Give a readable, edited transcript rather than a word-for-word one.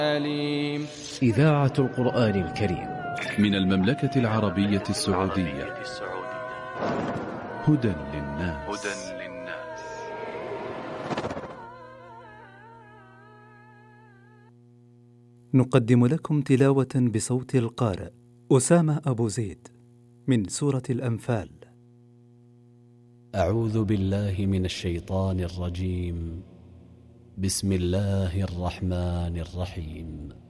عليم. إذاعة القرآن الكريم من المملكة العربية السعودية. هدى للناس. نقدم لكم تلاوة بصوت القارئ أسامة أبو زيد من سورة الأنفال. أعوذ بالله من الشيطان الرجيم. بسم الله الرحمن الرحيم.